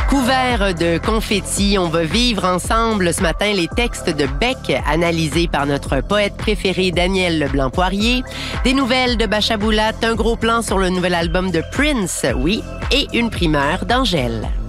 Couverts de confettis, on va vivre ensemble ce matin les textes de Beck, analysés par notre poète préféré Daniel Leblanc-Poirier, des nouvelles de Bachaboulat, un gros plan sur le nouvel album de Prince, oui, et une primeur d'Angèle.